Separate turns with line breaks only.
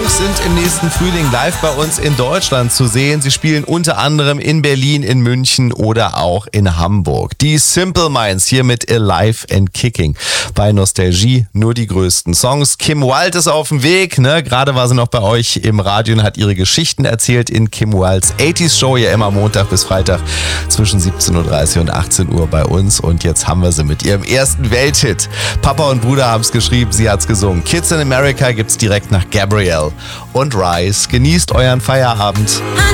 Jungs sind im nächsten Frühling live bei uns in Deutschland zu sehen. Sie spielen unter anderem in Berlin, in München oder auch in Hamburg. Die Simple Minds hier mit Alive and Kicking. Bei Nostalgie nur die größten Songs. Kim Wilde ist auf dem Weg. Gerade war sie noch bei euch im Radio und hat ihre Geschichten erzählt in Kim Wildes 80s Show. Ja, immer Montag bis Freitag zwischen 17.30 Uhr und 18 Uhr bei uns. Und jetzt haben wir sie mit ihrem ersten Welthit. Papa und Bruder haben es geschrieben, sie hat's gesungen. Kids in America gibt's direkt nach Gabrielle und Rise. Genießt euren Feierabend.